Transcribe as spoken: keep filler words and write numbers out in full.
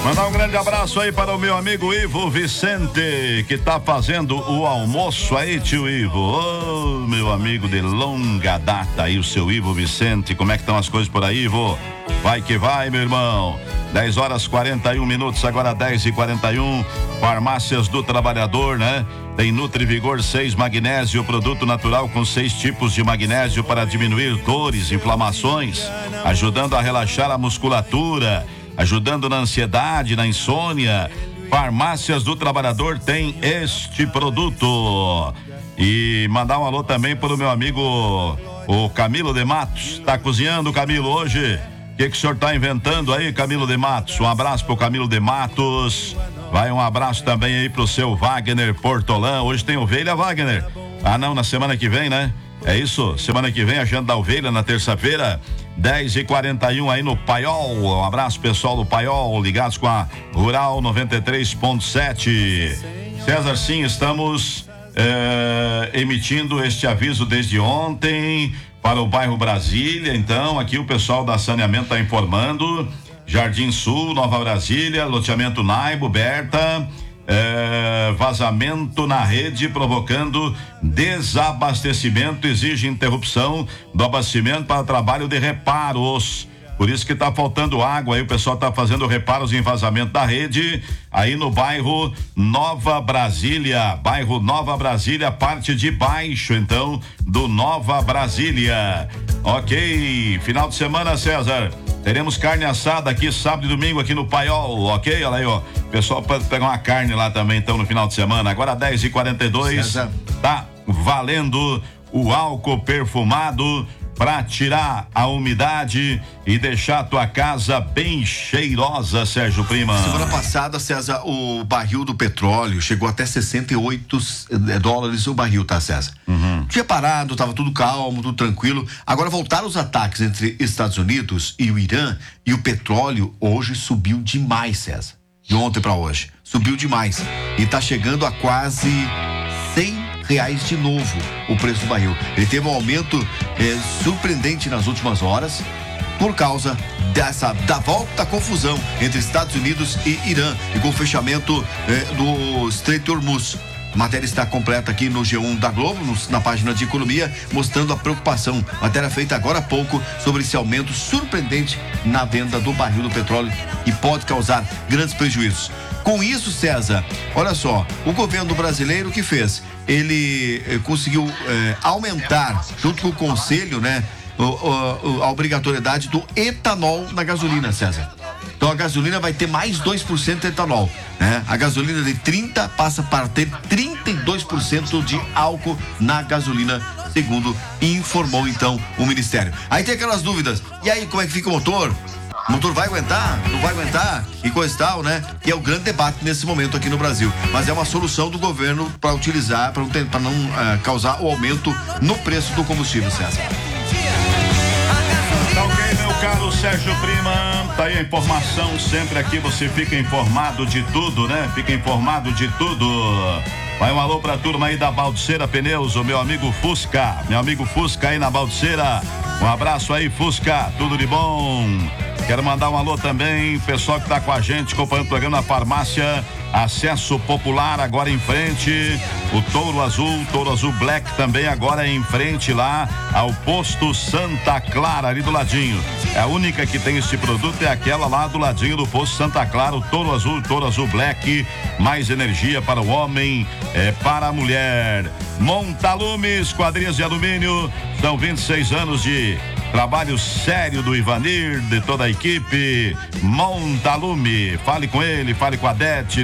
Mandar um grande abraço aí para o meu amigo Ivo Vicente, que tá fazendo o almoço aí, tio Ivo. Ô, oh, meu amigo de longa data aí, o seu Ivo Vicente. Como é que estão as coisas por aí, Ivo? Vai que vai, meu irmão. dez horas e quarenta e um minutos, agora dez e quarenta e um. Farmácias do Trabalhador, né? Tem Nutrivigor seis Magnésio, produto natural com seis tipos de magnésio para diminuir dores, inflamações, ajudando a relaxar a musculatura, ajudando na ansiedade, na insônia. Farmácias do Trabalhador tem este produto. E mandar um alô também para o meu amigo, o Camilo de Matos. Tá cozinhando, Camilo, hoje? O que que o senhor tá inventando aí, Camilo de Matos? Um abraço pro Camilo de Matos. Vai um abraço também aí pro seu Wagner Portolã. Hoje tem ovelha, Wagner? Ah, não, na semana que vem, né? É isso, semana que vem a janta da ovelha na terça-feira, dez e quarenta e um aí no Paiol. Um abraço pessoal do Paiol, ligados com a Rural noventa e três ponto sete. César, sim, estamos é, emitindo este aviso desde ontem para o bairro Brasília. Então, aqui o pessoal da saneamento está informando. Jardim Sul, Nova Brasília, loteamento Naibo, Berta, é, vazamento na rede provocando desabastecimento, exige interrupção do abastecimento para trabalho de reparos. Por isso que tá faltando água aí, o pessoal tá fazendo reparos em vazamento da rede aí no bairro Nova Brasília, bairro Nova Brasília, parte de baixo, então, do Nova Brasília. Ok, final de semana, César, teremos carne assada aqui sábado e domingo aqui no Paiol, ok? Olha aí, ó, o pessoal pode pegar uma carne lá também, então, no final de semana. Agora dez e quarenta e dois, César, tá valendo o álcool perfumado para tirar a umidade e deixar a tua casa bem cheirosa, Sérgio Prima. Semana passada, César, o barril do petróleo chegou até sessenta e oito dólares o barril, tá, César? Uhum. Tinha parado, tava tudo calmo, tudo tranquilo. Agora voltaram os ataques entre Estados Unidos e o Irã e o petróleo hoje subiu demais, César. De ontem para hoje. Subiu demais. E tá chegando a quase cem reais de novo o preço do barril. Ele teve um aumento eh, surpreendente nas últimas horas por causa dessa da volta da confusão entre Estados Unidos e Irã e com o fechamento eh, do Estreito de Hormuz. A matéria está completa aqui no G um da Globo, no, na página de economia, mostrando a preocupação. Matéria feita agora há pouco sobre esse aumento surpreendente na venda do barril do petróleo e pode causar grandes prejuízos. Com isso, César, olha só, o governo brasileiro que fez? Ele eh, conseguiu eh, aumentar, junto com o conselho, né, o, o, a obrigatoriedade do etanol na gasolina, César. Então a gasolina vai ter mais dois por cento de etanol, né? A gasolina de trinta passa para ter trinta e dois por cento de álcool na gasolina, segundo informou então o Ministério. Aí tem aquelas dúvidas, e aí como é que fica o motor? O motor vai aguentar? Não vai aguentar? E coisa e tal, né? E é o grande debate nesse momento aqui no Brasil. Mas é uma solução do governo para utilizar, para não, não uh, causar o aumento no preço do combustível, César. Tá ok, meu caro Sérgio Prima. Tá aí a informação, sempre aqui você fica informado de tudo, né? Fica informado de tudo. Vai um alô pra turma aí da Baldiceira Pneus, o meu amigo Fusca. Meu amigo Fusca aí na Baldiceira. Um abraço aí, Fusca. Tudo de bom. Quero mandar um alô também, pessoal que tá com a gente, acompanhando o programa na farmácia Acesso Popular, agora em frente, o Touro Azul, Touro Azul Black também agora em frente lá ao posto Santa Clara, ali do ladinho. É a única que tem esse produto, é aquela lá do ladinho do posto Santa Clara, o Touro Azul, Touro Azul Black, mais energia para o homem, é para a mulher. Montalumes, quadrilhas de alumínio, são vinte e seis anos de trabalho sério do Ivanir, de toda a equipe. Montalume, fale com ele, fale com a Dete.